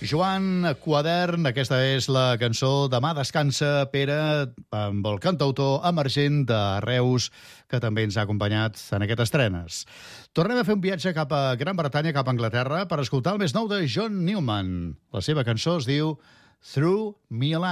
Joan Quadern, aquesta és la cançó Demà descansa, Pere, amb el cantautor emergent de Reus, que també ens ha acompanyat en aquestes estrenes. Tornem a fer un viatge cap a Gran Bretanya, cap a Anglaterra, per escoltar el més nou de John Newman. La seva cançó es diu Through Me a Line.